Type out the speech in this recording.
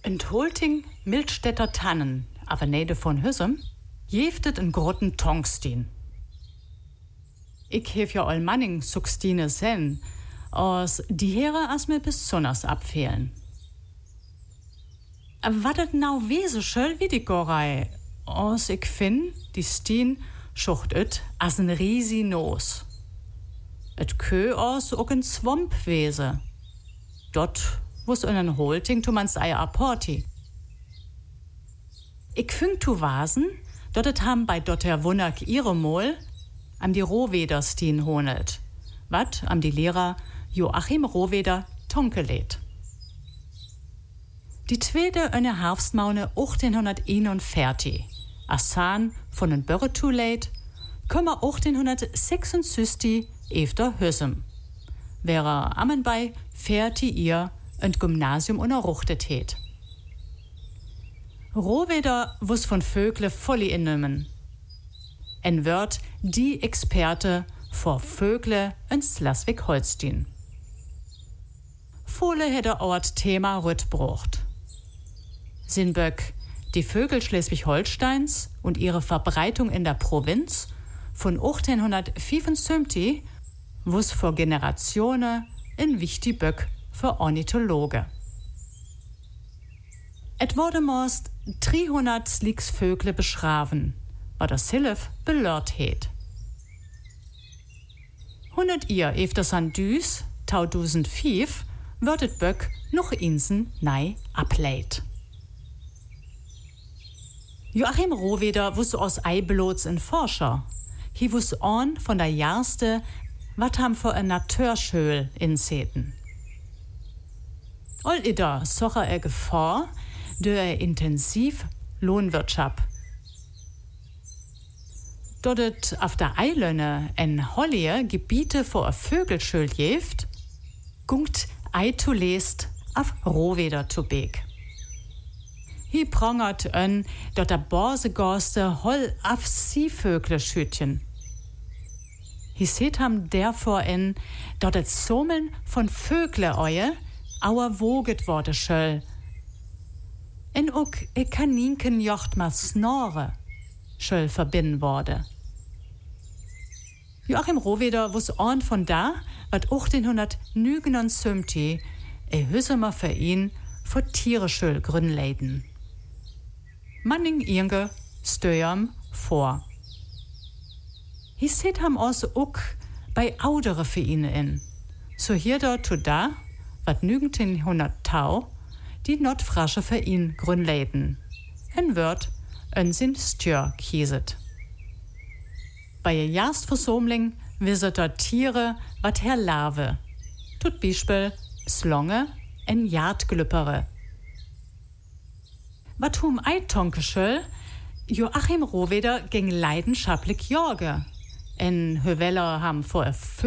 Entholting Mildstädter Tannen, aber nede von Hüssem, jeftet en grotten Tongstin. Ich hef ja all Manning Suxtine sen, aus die Heere as mir besonders abfehlen. Aber wat et nau wese schöll wie die Gorei, aus ich fin, die Stien schucht et as en riesi Nos. Et kö aus ook en Swamp wese. Dort wo's in en Holting tu mans Eier apporti. Ich füng tu wasen, dort et ham bei dotter Wunak ihre Mol am die Rohweder-Stien honet, wat am die Lehrer Joachim Rohweder tonkelet. Die tweede eine Herbstmaune 1841, Assan von den Börretulet, komma 1866 efter Hüssem, wäre ammenbei fährti ihr ein Gymnasium unerruchtet het. Rohweder wuss von Vögle volli innümmen. En wird die Experte vor Vögle in Schleswig-Holstein. Vole hätte Ort Thema Rüttbrucht. Sinböck, die Vögel Schleswig-Holsteins und ihre Verbreitung in der Provinz von 1875 wuss vor Generationen in wichtig Böck für Ornithologe. Et wurde most 300 Slicks Vögle beschraven, was das Hilf belört het. 100 Jahr efter san Düs, 2005, wird et Böck noch Insen nei ableit. Joachim Rohweder wuss aus Eibelots en Forscher. Hi wuss on von der Jarste, wat ham für en Naturschöl inseten. All ida socher Gefahr, der intensiv Lohnwirtschaft. Dort auf der Eilöne en Hollier Gebiete vor a Vögelschöl jeft, gungt Eitu lest auf Rohweder zu Beek. Hi prangert en, dort der Borsegorste holl auf Sievögle schütchen. Hi seht ham derfor en, dort et Sommeln von Vögle eue, auer woget wurde schöll. En ook e Kaninkenjocht ma Snorre schöll verbinden wurde. Joachim Rohweder wuss orn von da, wat 1879 e Hüssemer Verein vor Tiereschöll gründleiden. Manning Inge stöjam vor. Hi seht ham aus ook bei audere Vereine in. So hier dort to da, wat 1900 die Nordfrasche Verein gründleiden. En wird en sin Stjör kieset. Bei je Jastversomling wisset dort Tiere wat her Larve. Tut Beispiel Slonge en Jadglüppere. Wat hum Eitonkeschöll, Joachim Rohweder ging leidenschaftlich Jorge. En Höveller ham vor